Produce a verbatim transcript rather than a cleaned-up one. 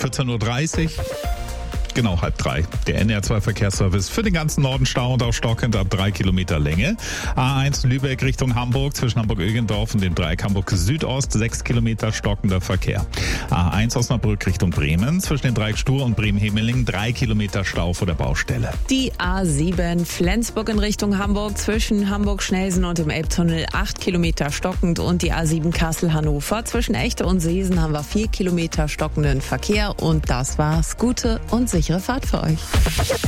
vierzehn Uhr dreißig. Genau, halb drei. Der N R zwei Verkehrsservice für den ganzen Norden Stau und auch stockend ab drei Kilometer Länge. A eins Lübeck Richtung Hamburg zwischen Hamburg-Ögendorf und dem Dreieck Hamburg Südost sechs Kilometer stockender Verkehr. A eins Osnabrück Richtung Bremen zwischen dem Dreieck Stur und Bremen-Hemeling drei Kilometer Stau vor der Baustelle. Die A sieben Flensburg in Richtung Hamburg zwischen Hamburg-Schnelsen und dem Elbtunnel acht Kilometer stockend und die A sieben Kassel-Hannover zwischen Echte und Seesen haben wir vier Kilometer stockenden Verkehr und das war's. Gute und sichere Fahrt für euch.